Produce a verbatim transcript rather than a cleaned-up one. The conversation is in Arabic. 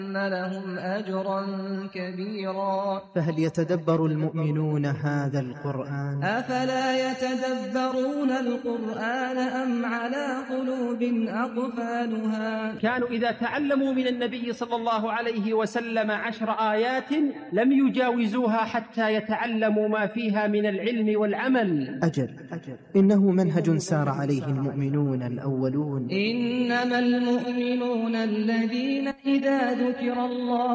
لهم أجرا كبيرا. فهل يتدبر المؤمنون هذا القرآن؟ أفلا يتدبرون القرآن أم على قلوب أقفالها. كانوا إذا تعلموا من النبي صلى الله عليه وسلم عشر آيات لم يجاوزوها حتى يتعلموا ما فيها من العلم والعمل. أجل, أجل إنه منهج سار عليه المؤمنون الأولون. إنما المؤمنون الذين إذا ذكر الله